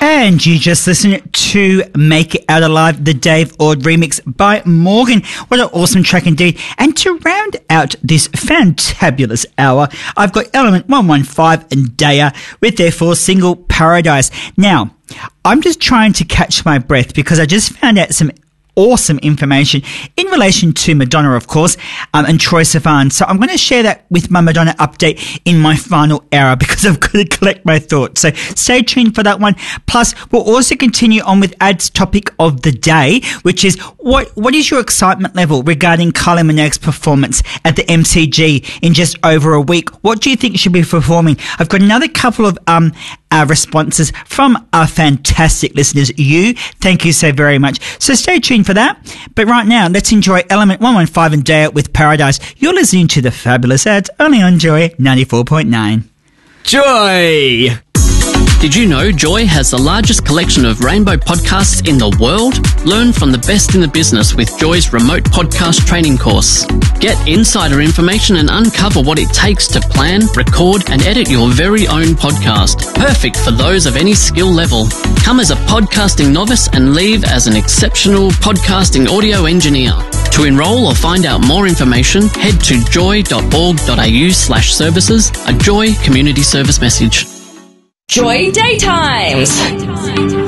And you just listened to Make It Out Alive, the Dave Ord remix by Morgan. What an awesome track indeed. And to round out this fantabulous hour, I've got Element 115 and Daya with their fourth single, Paradise. Now, I'm just trying to catch my breath because I just found out some awesome information in relation to Madonna, of course, and Troye Sivan. So I'm going to share that with my Madonna update in my final hour because I've got to collect my thoughts. So stay tuned for that one. Plus, we'll also continue on with Ad's topic of the day, which is what is your excitement level regarding Kylie Minogue's performance at the MCG in just over a week? What do you think she'll be performing? I've got another couple of responses from our fantastic listeners. Thank you so very much. So stay tuned for that. But right now, let's enjoy Element 115 and Daya with Paradise. You're listening to the fabulous Ads only on Joy 94.9. Joy! Did you know Joy has the largest collection of rainbow podcasts in the world? Learn from the best in the business with Joy's remote podcast training course. Get insider information and uncover what it takes to plan, record, and edit your very own podcast. Perfect for those of any skill level. Come as a podcasting novice and leave as an exceptional podcasting audio engineer. To enrol or find out more information, head to joy.org.au/services, a Joy community service message. Joy Daytimes.